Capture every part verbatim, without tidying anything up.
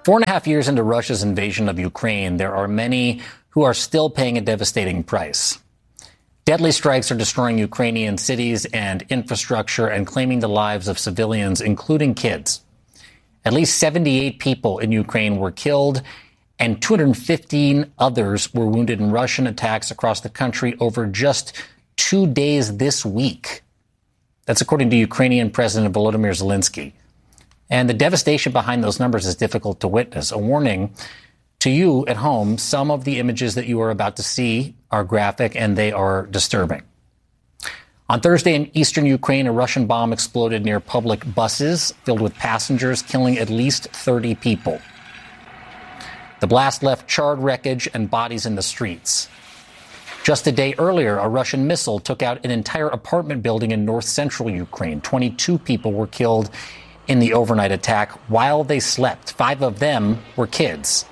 Four and a half years into Russia's invasion of Ukraine, there are many who are still paying a devastating price. Deadly strikes are destroying Ukrainian cities and infrastructure and claiming the lives of civilians, including kids. At least seventy-eight people in Ukraine were killed, and two hundred fifteen others were wounded in Russian attacks across the country over just two days this week. That's according to Ukrainian President Volodymyr Zelensky. And the devastation behind those numbers is difficult to witness. A warning to you at home, some of the images that you are about to see are graphic and they are disturbing. On Thursday in eastern Ukraine, a Russian bomb exploded near public buses filled with passengers, killing at least thirty people. The blast left charred wreckage and bodies in the streets. Just a day earlier, a Russian missile took out an entire apartment building in north-central Ukraine. twenty-two people were killed in the overnight attack while they slept. Five of them were kids.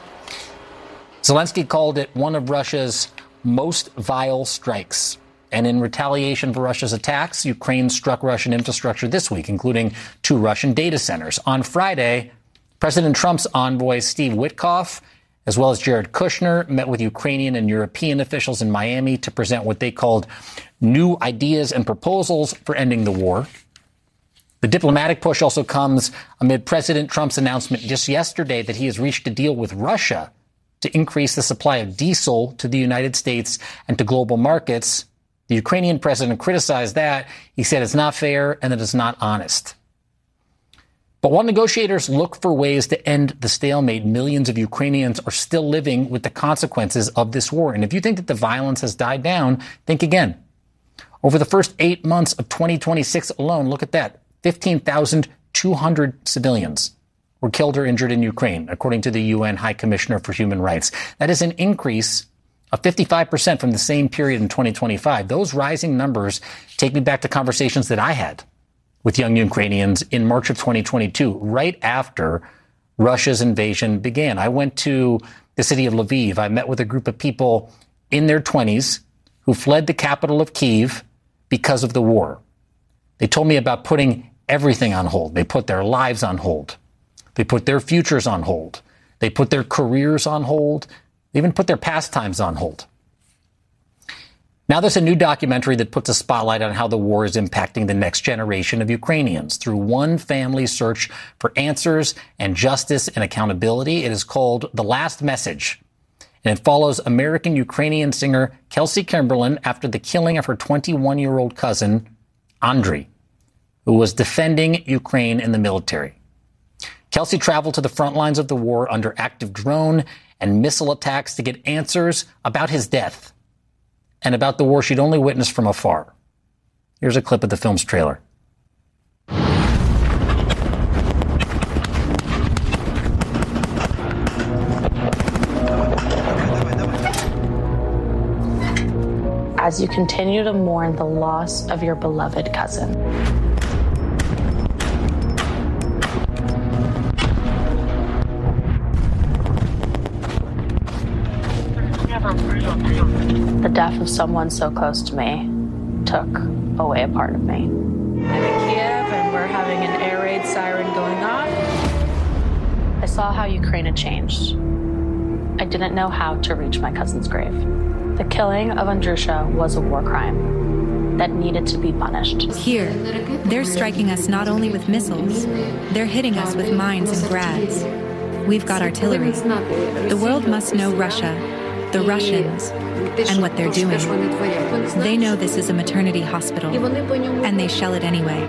Zelensky called it one of Russia's most vile strikes. And in retaliation for Russia's attacks, Ukraine struck Russian infrastructure this week, including two Russian data centers. On Friday, President Trump's envoy, Steve Witkoff, as well as Jared Kushner, met with Ukrainian and European officials in Miami to present what they called new ideas and proposals for ending the war. The diplomatic push also comes amid President Trump's announcement just yesterday that he has reached a deal with Russia to increase the supply of diesel to the United States and to global markets. The Ukrainian president criticized that. He said it's not fair and that it's not honest. But while negotiators look for ways to end the stalemate, millions of Ukrainians are still living with the consequences of this war. And if you think that the violence has died down, think again. Over the first eight months of twenty twenty-six alone, look at that. fifteen thousand two hundred civilians were killed or injured in Ukraine, according to the U N High Commissioner for Human Rights. That is an increase of fifty-five percent from the same period in twenty twenty-five. Those rising numbers take me back to conversations that I had with young Ukrainians in March of twenty twenty-two, right after Russia's invasion began. I went to the city of Lviv. I met with a group of people in their twenties who fled the capital of Kyiv because of the war. They told me about putting everything on hold. They put their lives on hold. They put their futures on hold. They put their careers on hold. They even put their pastimes on hold. Now there's a new documentary that puts a spotlight on how the war is impacting the next generation of Ukrainians through one family's search for answers and justice and accountability. It is called The Last Message, and it follows American Ukrainian singer Kelsey Kimberlin after the killing of her twenty-one-year-old cousin, Andriy, who was defending Ukraine in the military. Kelsey traveled to the front lines of the war under active drone and missile attacks to get answers about his death and about the war she'd only witnessed from afar. Here's a clip of the film's trailer. As you continue to mourn the loss of your beloved cousin, the death of someone so close to me took away a part of me. I'm in Kiev and we're having an air raid siren going off. I saw how Ukraine had changed. I didn't know how to reach my cousin's grave. The killing of Andrusha was a war crime that needed to be punished. Here, they're striking us not only with missiles, they're hitting us with mines and grads. We've got artillery. The world must know Russia, the Russians, and what they're doing. They know this is a maternity hospital, and they shell it anyway.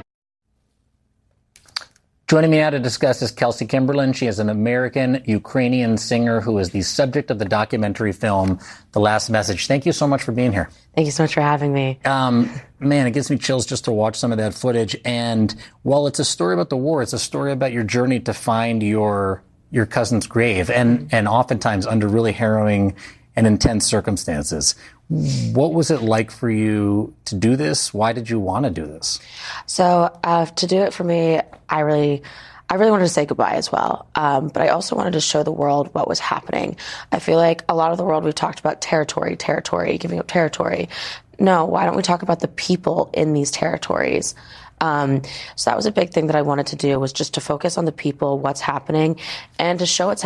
Joining me now to discuss is Kelsey Kimberlin. She is an American-Ukrainian singer who is the subject of the documentary film, The Last Message. Thank you so much for being here. Thank you so much for having me. Um, man, it gives me chills just to watch some of that footage. And while it's a story about the war, it's a story about your journey to find your your cousin's grave, and, and oftentimes under really harrowing and intense circumstances. What was it like for you to do this? Why did you want to do this? So uh, to do it for me, I really, I really wanted to say goodbye as well. Um, but I also wanted to show the world what was happening. I feel like a lot of the world, we've talked about territory, territory, giving up territory. No, why don't we talk about the people in these territories? Um, so that was a big thing that I wanted to do, was just to focus on the people, what's happening, and to show it's